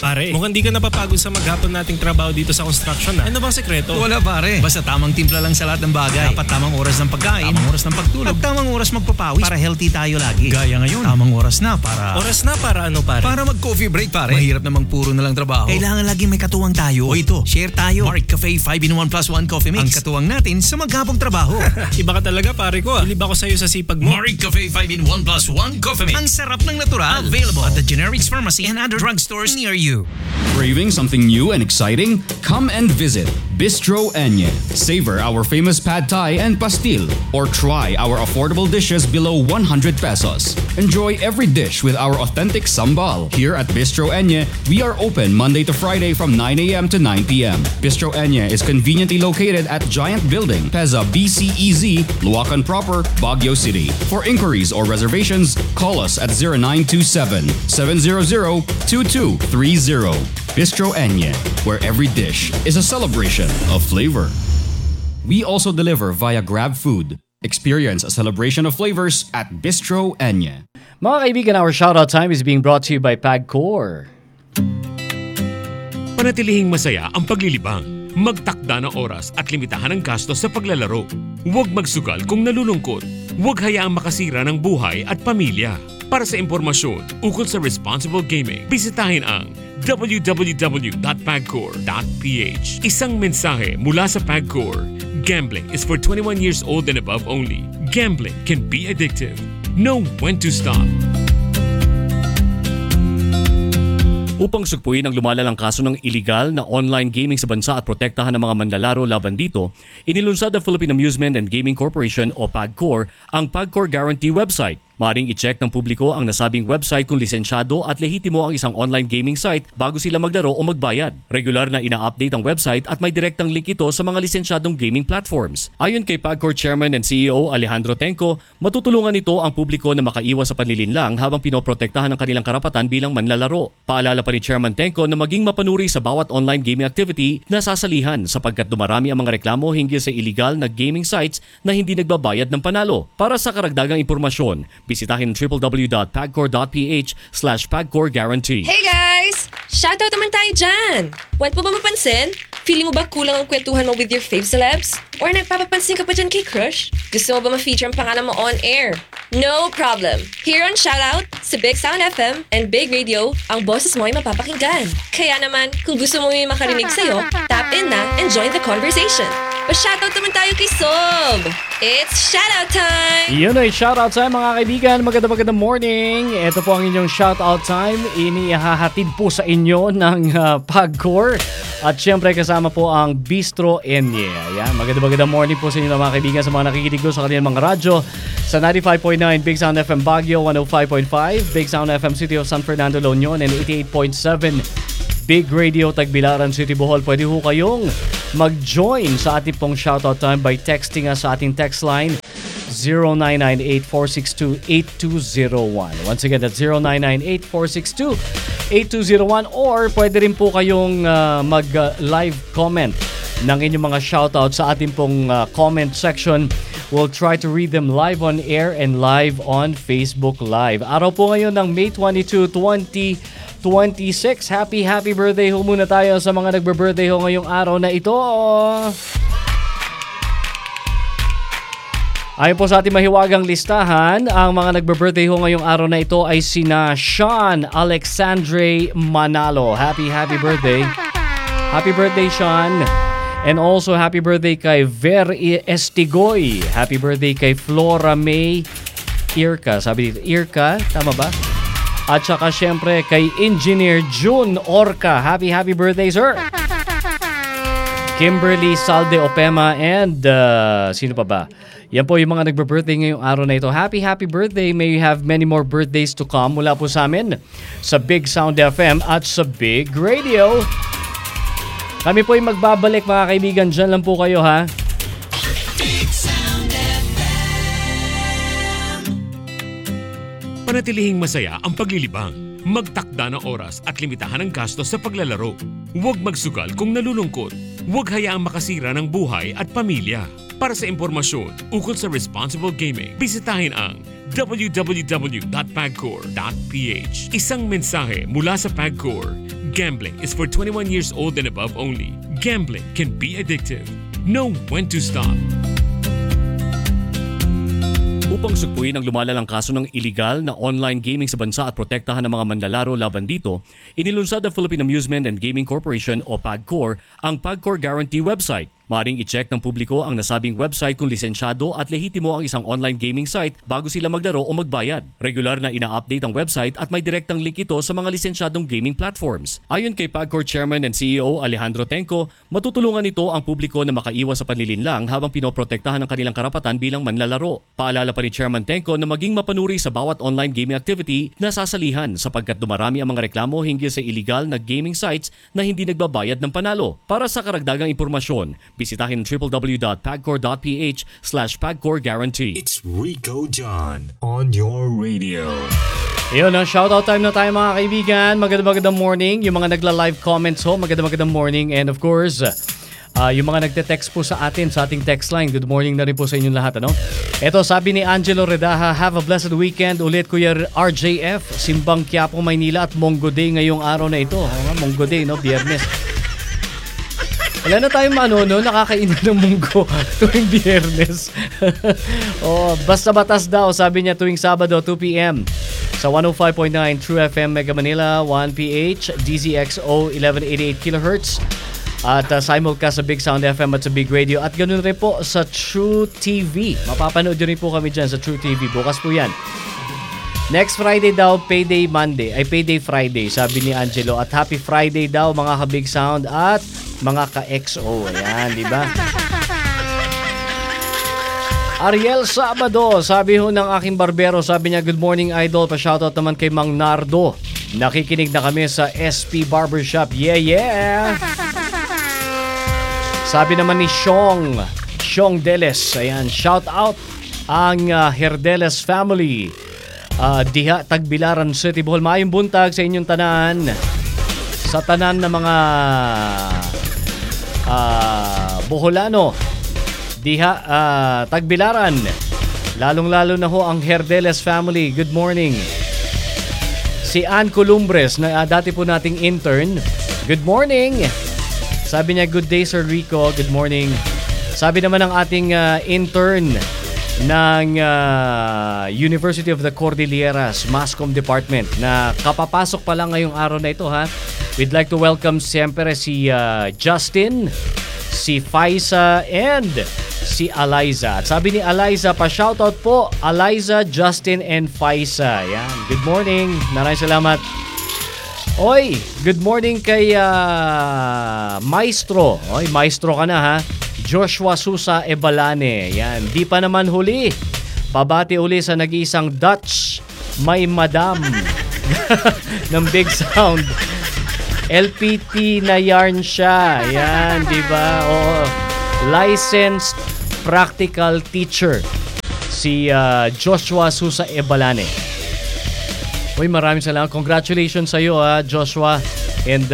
Pare, mukhang di ka napapagod sa maghapon nating trabaho dito sa construction na. Ano bang sekreto? Wala pare, basta tamang timpla lang sa lahat ng bagay. Dapat tamang oras ng pagkain, tamang oras ng pagtulog, at tamang oras magpapawis para healthy tayo lagi. Gaya ngayon, tamang oras na para... Oras na para ano pare? Para mag-coffee break pare. Mahirap namang puro na lang trabaho. Kailangan laging may katuwang tayo. O ito, share tayo. Mark Cafe 5-in-1 plus 1 coffee mix. Ang katuwang natin sa maghapong trabaho. Iba ka talaga pare ko. Bilib ako sa'yo sa sipag mo. Mark Cafe 5-in-1 plus 1 coffee mix. Ang sarap ng natural. Available at the Generics Pharmacy and other drugstores near you. Craving something new and exciting? Come and visit Bistro Enye. Savor our famous pad thai and pastil, or try our affordable dishes below 100 pesos. Enjoy every dish with our authentic sambal. Here at Bistro Enye, we are open Monday to Friday from 9 a.m. to 9 p.m. Bistro Enye is conveniently located at Giant Building, Peza BCEZ, Luacan Proper, Baguio City. For inquiries or reservations, call us at 0927 700 2230. Bistro Enye, where every dish is a celebration of flavor. We also deliver via Grab Food. Experience a celebration of flavors at Bistro Enye. Mga kaibigan, our shoutout time is being brought to you by PagCore. Panatilihing masaya ang paglilibang. Magtakda ng oras at limitahan ang gastos sa paglalaro. Huwag magsugal kung nalulungkot. Huwag hayaang makasira ng buhay at pamilya. Para sa impormasyon ukol sa responsible gaming, bisitahin ang www.pagcore.ph. Isang mensahe mula sa PagCore. Gambling is for 21 years old and above only. Gambling can be addictive. Know when to stop. Upang sugpuin ang lumalalang kaso ng illegal na online gaming sa bansa at protektahan ang mga manlalaro laban dito, inilunsad ng Philippine Amusement and Gaming Corporation o PagCore ang PagCore Guarantee website. Maring i-check ng publiko ang nasabing website kung lisensyado at lehitimo ang isang online gaming site bago sila maglaro o magbayad. Regular na ina-update ang website at may direktang link ito sa mga lisensyadong gaming platforms. Ayon kay PagCore Chairman and CEO Alejandro Tenco, matutulungan nito ang publiko na makaiwas sa panlilinlang habang pinoprotektahan ang kanilang karapatan bilang manlalaro. Paalala pa ni Chairman Tenco na maging mapanuri sa bawat online gaming activity na sasalihan sapagkat dumarami ang mga reklamo hinggil sa illegal na gaming sites na hindi nagbabayad ng panalo. Para sa karagdagang impormasyon, bisitahin www.pagcore.ph/pagcoreguarantee. Hey guys! Shoutout naman tayo dyan! Want mo ba mapansin? Feeling mo ba kulang ang kwentuhan mo with your fave celebs? Or nagpapapansin ka pa dyan kay crush? Gusto mo ba ma-feature ang pangalan mo on air? No problem! Here on Shoutout, sa Big Sound FM and Big Radio, ang boses mo ay mapapakinggan. Kaya naman, kung gusto mo may makarinig sa'yo, tap in na and join the conversation. Pa-shoutout naman tayo kay Sob! It's Shoutout time! Yun ay shoutout time mga kaibigan. Magandang morning. Ito po ang inyong shoutout time. Inihahatid po sa inyo ng PagCore. At syempre kasama po ang Bistro Enye. Ayan, magandang morning po sa inyo mga kaibigan sa mga nakikinig ko sa kanilang mga radyo. Sa 95.9 Big Sound FM Baguio, 105.5 Big Sound FM City of San Fernando, La Union, and 88.7 Big Radio Tagbilaran City, Bohol. Pwede ho kayong mag-join sa ating pong shoutout time by texting us sa ating text line 0998-462-8201. Once again, that's 0998-462-8201, or pwede rin po kayong mag-live comment ng inyong mga shoutout sa ating pong comment section. We'll try to read them live on air and live on Facebook Live. Araw po ngayon ng May 22, 2026. Happy birthday ho muna tayo sa mga nagbe-birthday ho ngayong araw na ito. Ayon po sa ating mahiwagang listahan, ang mga nagbe-birthday ho ngayong araw na ito ay sina Sean Alexandre Manalo. Happy birthday. Happy birthday, Sean. And also happy birthday kay Ver Estigoy. Happy birthday kay Flora May Irka. Sabi dito, Irka, tama ba? At saka syempre kay Engineer June Orca. Happy birthday, sir. Kimberly Salde Opema and sino pa ba? Yan po yung mga nagbe-birthday ngayong araw na ito. Happy birthday. May you have many more birthdays to come mula po sa amin sa Big Sound FM at sa Big Radio. Kami po ay magbabalik mga kaibigan. Diyan lang po kayo ha. Big Sound FM. Panatilihing masaya ang paglilibang. Magtakda ng oras at limitahan ang gastos sa paglalaro. Huwag magsugal kung nalulungkot. Huwag hayaang makasira ng buhay at pamilya. Para sa impormasyon ukol sa responsible gaming, bisitahin ang www.pagcore.ph. Isang mensahe mula sa PagCore. Gambling is for 21 years old and above only. Gambling can be addictive. Know when to stop. Upang sugpuin ang lumalalang kaso ng iligal na online gaming sa bansa at protektahan ng mga manlalaro laban dito, inilunsad ng Philippine Amusement and Gaming Corporation o PAGCOR ang PAGCOR Guarantee website. Maaring i-check ng publiko ang nasabing website kung lisensyado at lehitimo ang isang online gaming site bago sila maglaro o magbayad. Regular na ina-update ang website at may direktang link ito sa mga lisensyadong gaming platforms. Ayon kay PAGCOR Chairman and CEO Alejandro Tenco, matutulungan ito ang publiko na makaiwas sa panlilinlang habang pinoprotektahan ang kanilang karapatan bilang manlalaro. Paalala pa ni Chairman Tenco na maging mapanuri sa bawat online gaming activity na sasalihan sapagkat dumarami ang mga reklamo hinggil sa illegal na gaming sites na hindi nagbabayad ng panalo. Para sa karagdagang impormasyon, bisitahin pagcor.ph/pagcorguarantee. It's Rico John on your radio. Yun, shoutout time na tayo mga kaibigan. Magandang morning. Yung mga nagla-live comments ho, magandang morning. And of course, yung mga nagte-text po sa atin, sa ating text line. Good morning na rin po sa inyong lahat. Ano? Ito, sabi ni Angelo Redaha, have a blessed weekend ulit Kuya RJF, Simbang Quiapo, Maynila at Monggo Day ngayong araw na ito. Monggo Day, no? Biyernes. Wala na tayong nakakainan ng munggo tuwing Biyernes. Basta batas daw, sabi niya tuwing Sabado, 2 p.m. sa 105.9 True FM Mega Manila, 1PH, DZXO 1188 kHz at simulcast sa Big Sound FM at sa Big Radio at ganoon rin po sa True TV. Mapapanood rin po kami dyan sa True TV. Bukas po yan. Next Friday daw, Payday Friday, sabi ni Angelo. At Happy Friday daw mga ka-Big Sound at mga ka-XO. Ayan, di ba? Ariel Sabado, sabi ho ng aking barbero, sabi niya, good morning idol, pa-shoutout naman kay Mang Nardo. Nakikinig na kami sa SP Barbershop. Yeah! Sabi naman ni Shong Deles, ayan, shoutout ang Herdeles family. Diha, Tagbilaran City, Bohol. Maayong buntag sa inyong tanan. Sa tanan ng mga Boholano. Diha, Tagbilaran. Lalong-lalo na ho ang Herdeles family. Good morning. Si Ann Columbres, na dati po nating intern. Good morning. Sabi niya, good day Sir Rico. Good morning. Sabi naman ng ating intern ng University of the Cordilleras Masscom Department na kapapasok pa lang ngayong araw na ito ha. We'd like to welcome siyempre si Justin, si Faisa and si Eliza. At sabi ni Eliza, pa-shoutout po Eliza, Justin and Faisa. Yan. Good morning. Maraming salamat. Oy, good morning kay Maestro. Oy, Maestro ka na ha. Joshua Susa Ebalane. Yan, di pa naman huli. Pabati uli sa nag-iisang Dutch may madam ng Big Sound. LPT na yarn siya. Yan, di ba? Licensed practical teacher si Joshua Susa Ebalane. Uy, maraming salamat. Congratulations sa iyo, Joshua. And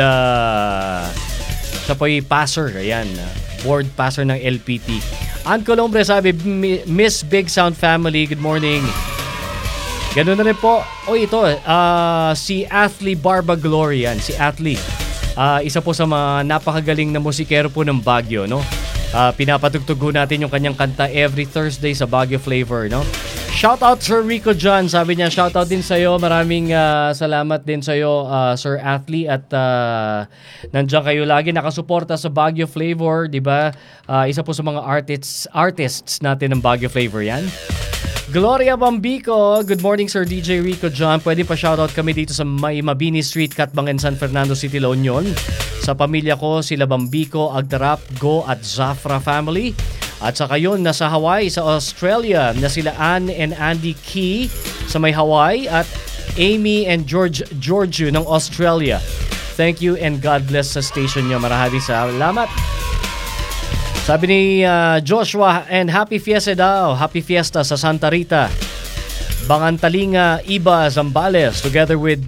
siya po'y passer. Ayan, board passer ng LPT. Ann Colombre sabi, Miss Big Sound Family, good morning. Ganun na rin po. Ito, si Athley Barba Glorian. Si Athley. Isa po sa mga napakagaling na musikero po ng Baguio, no? Pinapatugtog natin yung kanyang kanta every Thursday sa Baguio Flavor, no? Shoutout Sir Rico John. Sabi niya, shoutout din sa'yo. Maraming salamat din sa'yo, Sir Athley. At nandiyan kayo lagi nakasuporta sa Baguio Flavor, di ba? Isa po sa mga artists natin ng Baguio Flavor yan. Gloria Bambico, good morning Sir DJ Rico John. Pwede pa shoutout kami dito sa Mabini Street, Catbangen, San Fernando City, La Union. Sa pamilya ko, sila Bambico, Agdarap, Go at Zafra family. At saka yun, nasa Hawaii, sa Australia, na sila Ann and Andy Key sa may Hawaii at Amy and Giorgio ng Australia. Thank you and God bless sa station nyo. Maraming salamat. Sabi ni Joshua, and happy fiesta daw. Happy fiesta sa Santa Rita. Bangantalinga, Iba, Zambales, together with,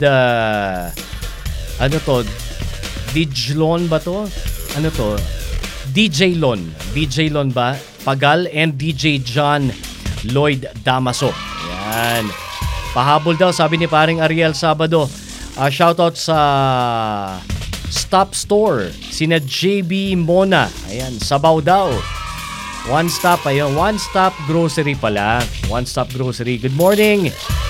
Dijlon ba to? DJ Lon ba? Pagal and DJ John Lloyd Damaso. Yan. Pahabol daw, sabi ni paring Ariel Sabado. Shoutout sa Stop Store, sina JB Mona. Ayan, sabaw daw. One Stop, ayun. One Stop Grocery pala. One Stop Grocery. Good morning.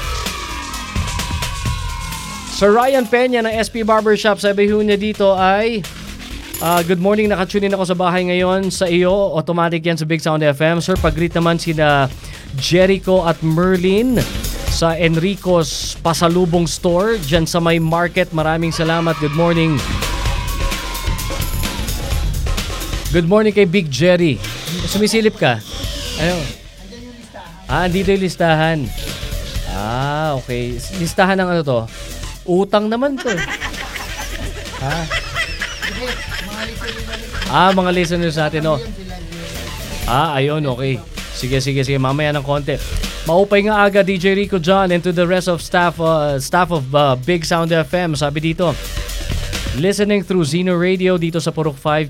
Sir Ryan Peña ng SP Barbershop, sabi ho niya dito ay good morning, nakatune in ako sa bahay ngayon sa iyo. Automatic yan sa Big Sound FM. Sir, pag-greet naman sina Jericho at Merlin sa Enrico's Pasalubong Store dyan sa may market. Maraming salamat. Good morning. Good morning kay Big Jerry. Sumisilip ka? Ano? Andito yung listahan. Okay. Listahan ng ano to? Utang naman to. Mga listeners natin, oh. Ayun, okay. Sige. Mamaya ng konti. Maupay nga aga, DJ Rico John, and to the rest of staff of Big Sound FM. Sabi dito, listening through Zeno Radio dito sa Purok 5,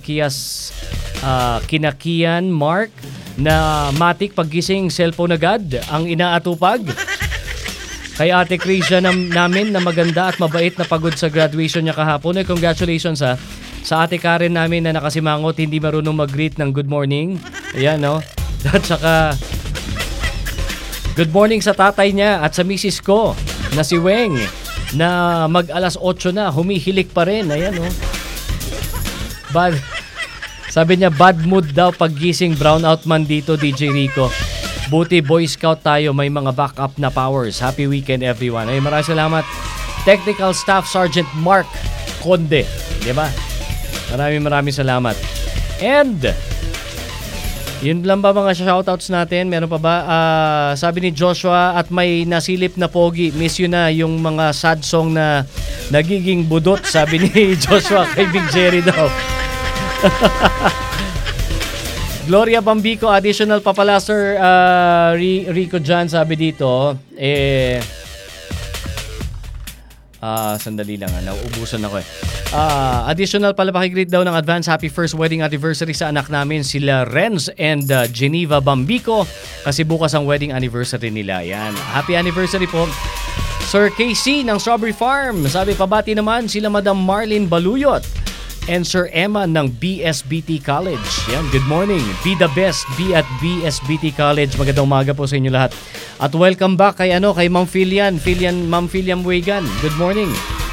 Kinakian Mark, na matik paggising cellphone agad ang inaatupag. Kay Ate Krisha namin na maganda at mabait na pagod sa graduation niya kahapon. Congratulations sa Ate Karen namin na nakasimangot, hindi marunong mag-greet ng good morning. Ayan, no? At saka good morning sa tatay niya at sa misis ko na si Weng na mag-alas 8 na, humihilik pa rin. Ayan, no? Sabi niya, bad mood daw paggising, brownout man dito, DJ Rico. Buti Boy Scout tayo, may mga backup na powers. Happy weekend everyone. Ay, maraming salamat. Technical Staff Sergeant Mark Conde. Diba? Maraming salamat. And yun lang ba mga shoutouts natin? Meron pa ba? Sabi ni Joshua, at may nasilip na pogi, miss you na yung mga sad song na nagiging budot. Sabi ni Joshua kay Big Jerry daw. Gloria Bambico, additional pa pala, Sir Rico Jan, sabi dito. Sandali lang, nauubusan ako additional pala, pakigreet daw ng advance happy first wedding anniversary sa anak namin, sila Renz and Geneva Bambico, kasi bukas ang wedding anniversary nila. Yan, happy anniversary po. Sir KC ng Strawberry Farm, sabi pabati naman sila Madam Marlene Baluyot and Sir Emma ng BSBT College. Yan, good morning. Be the best, be at BSBT College. Magandang umaga po sa inyo lahat. At welcome back kay Ma'am Ma'am Filian Wagan. Good morning.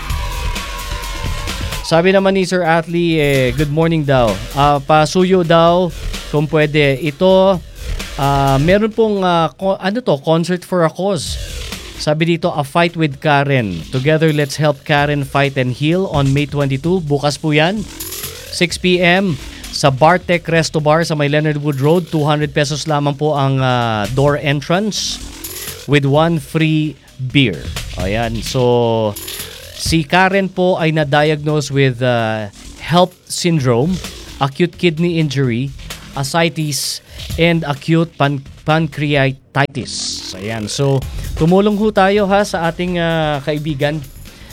Sabi naman ni Sir Atlee, good morning daw. Pasuyo daw kung pwede. Ito, meron pong concert for a cause. Sabi dito, a fight with Karen. Together, let's help Karen fight and heal on May 22. Bukas po yan. 6 p.m. sa Bartek Resto Bar sa may Leonard Wood Road. 200 pesos lamang po ang door entrance with 1 free beer. Ayan. So, si Karen po ay na-diagnose with HELLP syndrome, acute kidney injury, ascites, and acute pancreatitis. Ayan. So, tumulong ho tayo sa ating kaibigan,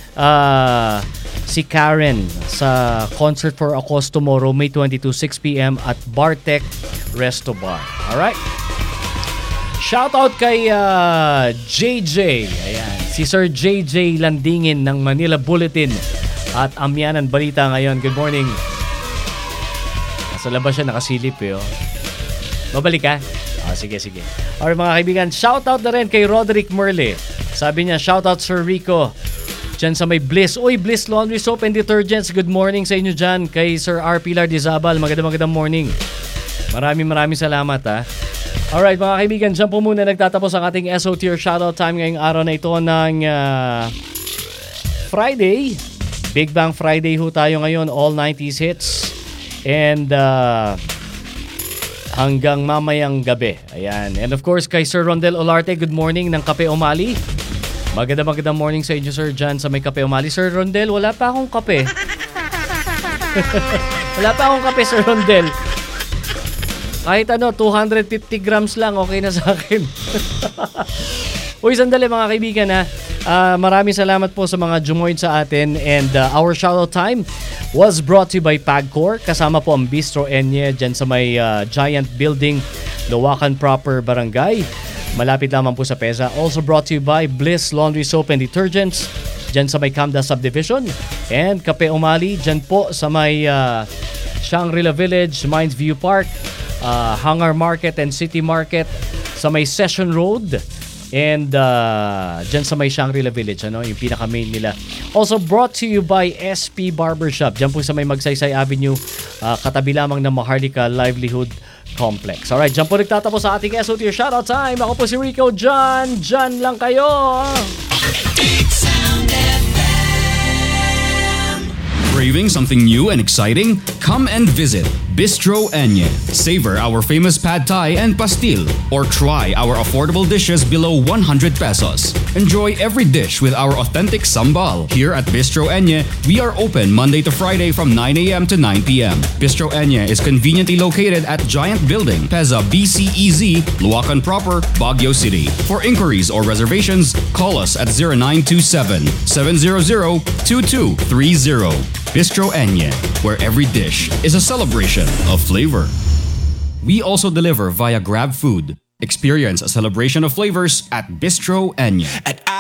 si Karen, sa Concert for a Cause tomorrow, May 22, 6 p.m. at Bartek Resto Bar. Alright? Shoutout kay JJ. Ayan. Si Sir JJ Landingin ng Manila Bulletin at Amyanan Balita ngayon. Good morning. Nasa labas siya, nakasilip eh. Babalik ka? Sige. Alright mga kaibigan, shoutout na rin kay Roderick Merle. Sabi niya, shoutout Sir Rico dyan sa may Bliss. Uy, Bliss Laundry Soap and Detergents. Good morning sa inyo dyan. Kay Sir R. Pilar Dizabal, magandang morning. Maraming salamat Alright mga kaibigan, dyan po muna nagtatapos ang ating SO Tier shoutout time ngayong araw na ito ng Friday. Big Bang Friday ho tayo ngayon, all 90s hits. And hanggang mamayang gabi. Ayan. And of course, kay Sir Rondel Olarte, good morning ng Kape Omali. Magandang morning sa inyo, Sir John, sa may Kape Omali. Sir Rondel, wala pa akong kape. Wala pa akong kape, Sir Rondel. Kahit 250 grams lang, okay na sa akin. Uy, sandali mga kaibigan maraming salamat po sa mga jumoin sa atin. And our shoutout time was brought to you by Pagcor. Kasama po ang Bistro Enye dyan sa may giant building, Lawakan Proper Barangay. Malapit lamang po sa PESA. Also brought to you by Bliss Laundry Soap and Detergents. dyan sa may Camda Subdivision. And Kape Umali, dyan po sa may Shangri-La Village, Mines View Park, Hangar Market and City Market, sa may Session Road, and dyan sa may Shangri-La Village, yung pinaka-main nila. Also brought to you by SP Barbershop, dyan po sa may Magsaysay Avenue, katabi lamang ng Maharlika Livelihood Complex. Alright, dyan po nagtatapos sa ating SOT Shoutout Time. Ako po si Rico John. Dyan lang kayo. Craving something new and exciting? Come and visit Bistro Enye. Savor our famous pad thai and pastil, or try our affordable dishes below 100 pesos. Enjoy every dish with our authentic sambal. Here at Bistro Enye, we are open Monday to Friday from 9 a.m. to 9 p.m. Bistro Enye is conveniently located at Giant Building, Peza BCEZ, Luacan Proper, Baguio City. For inquiries or reservations, call us at 0927-700-2230. Bistro Enye, where every dish is a celebration of flavor. We also deliver via Grab Food. Experience a celebration of flavors at Bistro Enye.